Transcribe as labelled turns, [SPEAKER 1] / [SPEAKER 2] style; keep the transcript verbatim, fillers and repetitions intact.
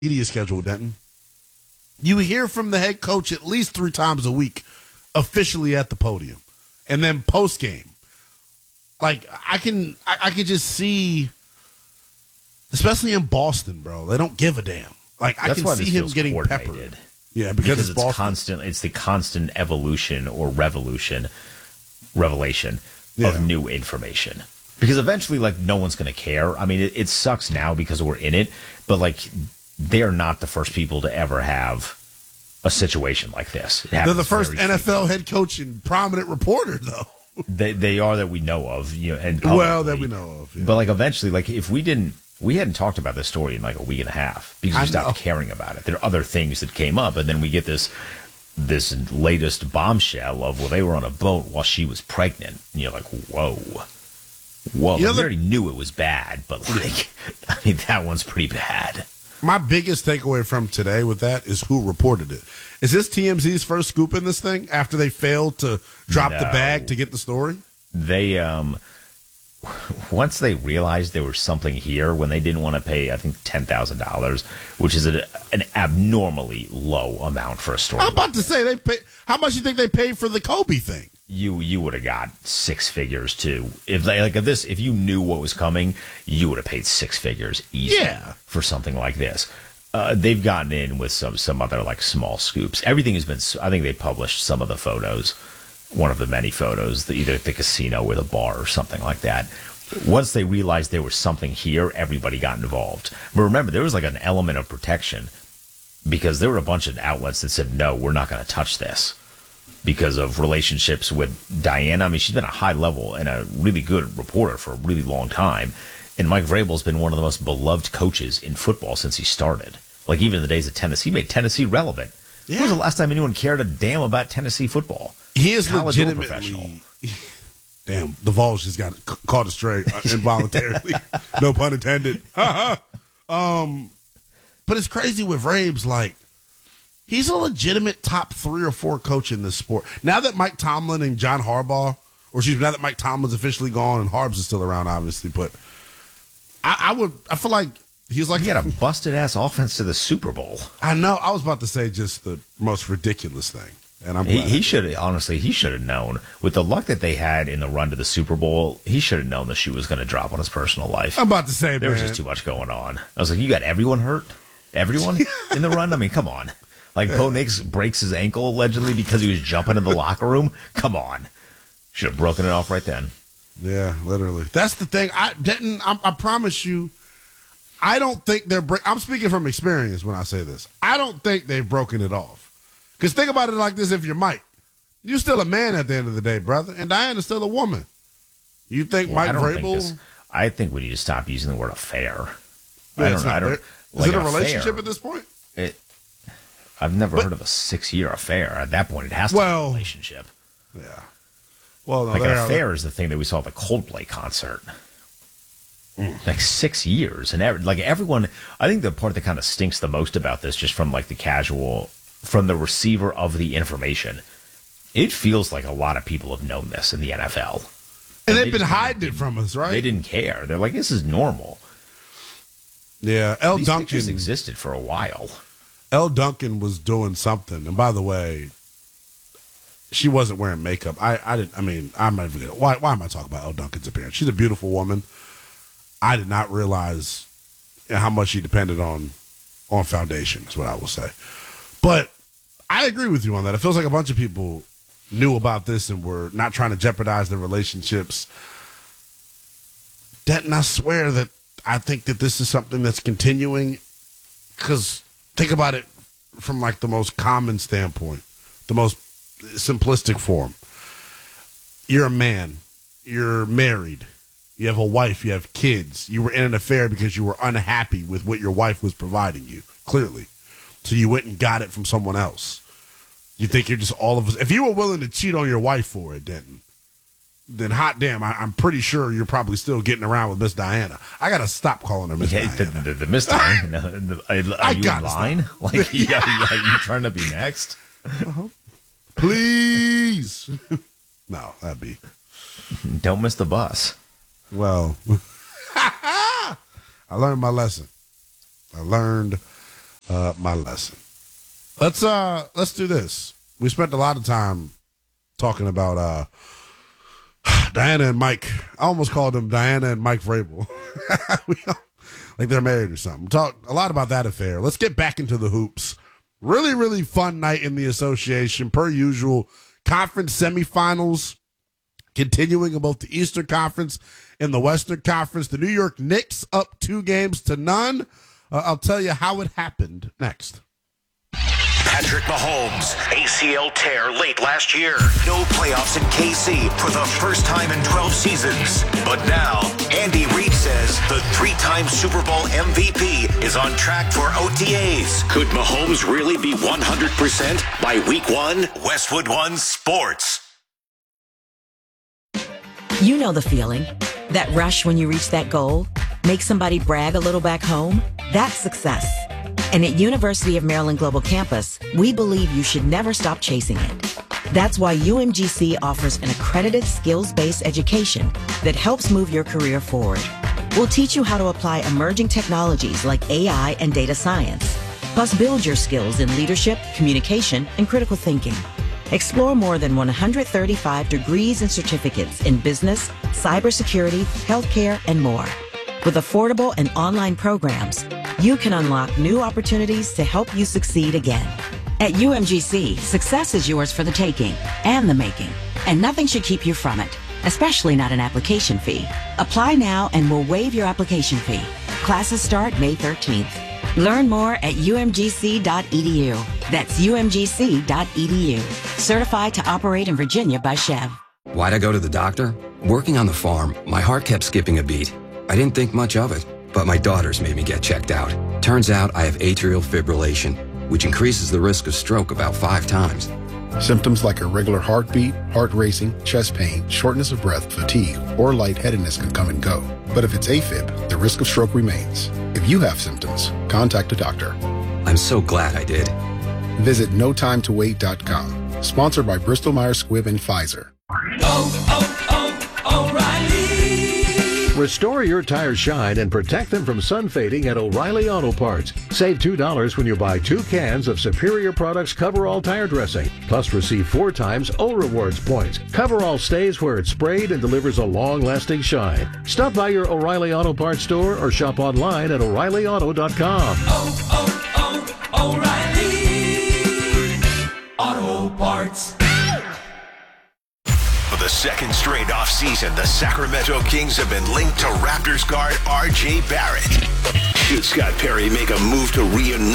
[SPEAKER 1] media schedule, Denton. You hear from the head coach at least three times a week, officially at the podium, and then post game. Like I can, I, I can just see, especially in Boston, bro. They don't give a damn. Like I
[SPEAKER 2] That's
[SPEAKER 1] can see him getting peppered. Yeah, because,
[SPEAKER 2] because
[SPEAKER 1] it's,
[SPEAKER 2] it's
[SPEAKER 1] Boston.
[SPEAKER 2] constant. It's the constant evolution or revolution, revelation
[SPEAKER 1] Yeah.
[SPEAKER 2] of new information. Because eventually, like, no one's going to care. I mean, it, it sucks now because we're in it, but like, they're not the first people to ever have a situation like this. It
[SPEAKER 1] They're
[SPEAKER 2] happens
[SPEAKER 1] the first
[SPEAKER 2] very
[SPEAKER 1] N F L
[SPEAKER 2] frequently.
[SPEAKER 1] head coach and prominent reporter, though.
[SPEAKER 2] They they are that we know of, you know, and
[SPEAKER 1] Well, that
[SPEAKER 2] publicly.
[SPEAKER 1] we know of. Yeah.
[SPEAKER 2] But like, eventually, like, if we didn't, we hadn't talked about this story in like a week and a half because
[SPEAKER 1] I
[SPEAKER 2] we stopped
[SPEAKER 1] know.
[SPEAKER 2] caring about it. There are other things that came up, and then we get this this latest bombshell of, well, they were on a boat while she was pregnant. And you're like, whoa, whoa.
[SPEAKER 1] You know,
[SPEAKER 2] we
[SPEAKER 1] the-
[SPEAKER 2] already knew it was bad, but like, I mean, that one's pretty bad.
[SPEAKER 1] My biggest takeaway from today with that is who reported it. Is this T M Z's first scoop in this thing after they failed to drop the
[SPEAKER 2] No.
[SPEAKER 1] bag to get the story?
[SPEAKER 2] They um once they realized there was something here, when they didn't want to pay, I think, ten thousand dollars, which is a, an abnormally low amount for a story.
[SPEAKER 1] I'm about to say they pay. How much you think they paid for the Kobe thing?
[SPEAKER 2] you you would have got six figures too. If they, like if this, if you knew what was coming, you would have paid six figures easy
[SPEAKER 1] Yeah.
[SPEAKER 2] for something like this. Uh, they've gotten in with some some other like small scoops. Everything has been. I think they published some of the photos, one of the many photos, the, either at the casino or the bar or something like that. Once they realized there was something here, everybody got involved. But remember, there was like an element of protection because there were a bunch of outlets that said, no, we're not going to touch this because of relationships with Diana. I mean, she's been a high level and a really good reporter for a really long time. And Mike Vrabel's been one of the most beloved coaches in football since he started. Like, even in the days of Tennessee, he made Tennessee relevant.
[SPEAKER 1] Yeah.
[SPEAKER 2] When was the last time anyone cared a damn about Tennessee football?
[SPEAKER 1] He is
[SPEAKER 2] College or
[SPEAKER 1] legitimately. Damn, the Vols just got c- caught astray uh, involuntarily. No pun intended. um, but it's crazy with Rabes. Like, he's a legitimate top three or four coach in this sport. Now that Mike Tomlin and John Harbaugh, or excuse me, now that Mike Tomlin's officially gone and Harbs is still around, obviously, but I, I would, I feel like he's like,
[SPEAKER 2] He had a busted ass offense to the Super Bowl.
[SPEAKER 1] I know, I was about to say just the most ridiculous thing. And I'm
[SPEAKER 2] He,
[SPEAKER 1] glad.
[SPEAKER 2] he should have, honestly, he should have known. With the luck that they had in the run to the Super Bowl, he should have known the shoe was going to drop on his personal life.
[SPEAKER 1] I'm about to say,
[SPEAKER 2] There was
[SPEAKER 1] man.
[SPEAKER 2] just too much going on. I was like, you got everyone hurt? Everyone in the run? I mean, come on. Like, Bo Nix breaks his ankle allegedly because he was jumping in the locker room? Come on. Should have broken it off right then.
[SPEAKER 1] Yeah, literally. That's the thing. I didn't. I, I promise you, I don't think they're. Break, I'm speaking from experience when I say this. I don't think they've broken it off. Because think about it like this: if you're Mike, you're still a man at the end of the day, brother, and Diana's still a woman. You think
[SPEAKER 2] Well, I
[SPEAKER 1] Mike
[SPEAKER 2] don't think
[SPEAKER 1] Vrabel?
[SPEAKER 2] this- I think we need to stop using the word affair.
[SPEAKER 1] Yeah,
[SPEAKER 2] I
[SPEAKER 1] it's
[SPEAKER 2] don't know.
[SPEAKER 1] not
[SPEAKER 2] I don't.
[SPEAKER 1] fair. Is
[SPEAKER 2] like
[SPEAKER 1] it a
[SPEAKER 2] an
[SPEAKER 1] relationship
[SPEAKER 2] affair,
[SPEAKER 1] at this point?
[SPEAKER 2] It, I've never
[SPEAKER 1] But-
[SPEAKER 2] heard of a six-year affair. At that point, it has to
[SPEAKER 1] Well,
[SPEAKER 2] be a relationship.
[SPEAKER 1] Yeah. Well, no,
[SPEAKER 2] Like, an
[SPEAKER 1] they're-
[SPEAKER 2] affair is the thing that we saw at the Coldplay concert.
[SPEAKER 1] Mm.
[SPEAKER 2] Like six years, and every, like everyone, I think the part that kind of stinks the most about this, just from like the casual, from the receiver of the information, it feels like a lot of people have known this in the N F L,
[SPEAKER 1] and
[SPEAKER 2] they
[SPEAKER 1] they've been
[SPEAKER 2] just
[SPEAKER 1] hiding it from us, right?
[SPEAKER 2] They didn't care. They're like, this is normal.
[SPEAKER 1] Yeah, L.
[SPEAKER 2] These
[SPEAKER 1] Duncan
[SPEAKER 2] pictures existed for a while.
[SPEAKER 1] L. Duncan was doing something, and by the way, she wasn't wearing makeup. I, I didn't. I mean, I'm not even. Gonna, why? Why am I talking about L. Duncan's appearance? She's a beautiful woman. I did not realize how much she depended on on foundation. Is what I will say. But I agree with you on that. It feels like a bunch of people knew about this and were not trying to jeopardize their relationships. Denton, I swear that I think that this is something that's continuing. Because think about it from like the most common standpoint, the most simplistic form. You're a man. You're married. You have a wife. You have kids. You were in an affair because you were unhappy with what your wife was providing you, clearly. So you went and got it from someone else. You think you're just all of us. If you were willing to cheat on your wife for it, Denton, then hot damn, I, I'm pretty sure you're probably still getting around with Miss Diana. I got to stop calling her Miss
[SPEAKER 2] Yeah, the,
[SPEAKER 1] Diana.
[SPEAKER 2] the, the Miss Diana. the- Are
[SPEAKER 1] I
[SPEAKER 2] you in
[SPEAKER 1] gotta
[SPEAKER 2] line? Like, yeah, yeah, are you trying to be next?
[SPEAKER 1] Please. No, that'd be.
[SPEAKER 2] Don't miss the bus.
[SPEAKER 1] Well, I learned my lesson. I learned uh, my lesson. Let's uh, let's do this. We spent a lot of time talking about uh, Diana and Mike. I almost called them Diana and Mike Vrabel. we all, like they're married or something. Talk a lot about that affair. Let's get back into the hoops. Really, really fun night in the association, per usual. Conference semifinals continuing in both the Eastern Conference and the Western Conference. The New York Knicks up two games to none. Uh, I'll tell you how it happened next.
[SPEAKER 3] Patrick Mahomes, A C L tear late last year. No playoffs in K C for the first time in twelve seasons. But now, Andy Reid says the three-time Super Bowl M V P is on track for O T As. Could Mahomes really be one hundred percent by week one? Westwood One Sports.
[SPEAKER 4] You know the feeling. That rush when you reach that goal. Make somebody brag a little back home. That's success. And at University of Maryland Global Campus, we believe you should never stop chasing it. That's why U M G C offers an accredited skills-based education that helps move your career forward. We'll teach you how to apply emerging technologies like A I and data science, plus build your skills in leadership, communication, and critical thinking. Explore more than one hundred thirty-five degrees and certificates in business, cybersecurity, healthcare, and more. With affordable and online programs, you can unlock new opportunities to help you succeed again. At U M G C, success is yours for the taking and the making, and nothing should keep you from it, especially not an application fee. Apply now and we'll waive your application fee. Classes start May thirteenth. Learn more at U M G C dot E D U. That's U M G C dot E D U. Certified to operate in Virginia by Chev.
[SPEAKER 5] Why'd I go to the doctor? Working on the farm, my heart kept skipping a beat. I didn't think much of it, but my daughters made me get checked out. Turns out I have atrial fibrillation, which increases the risk of stroke about five times.
[SPEAKER 6] Symptoms like irregular heartbeat, heart racing, chest pain, shortness of breath, fatigue, or lightheadedness can come and go. But if it's AFib, the risk of stroke remains. If you have symptoms, contact a doctor.
[SPEAKER 5] I'm so glad I did.
[SPEAKER 6] Visit no time to wait dot com. Sponsored by Bristol Myers Squibb and Pfizer.
[SPEAKER 7] Oh, oh, oh, O'Reilly.
[SPEAKER 8] Restore your tires shine and protect them from sun fading at O'Reilly Auto Parts. Save two dollars when you buy two cans of Superior Products Coverall Tire Dressing. Plus receive four times O Rewards points. Coverall stays where it's sprayed and delivers a long-lasting shine. Stop by your O'Reilly Auto Parts store or shop online at O'Reilly Auto dot com.
[SPEAKER 7] Oh, oh, oh, O'Reilly Auto Parts.
[SPEAKER 3] For the second straight offseason, the Sacramento Kings have been linked to Raptors guard R J Barrett. Should Scott Perry make a move to reunite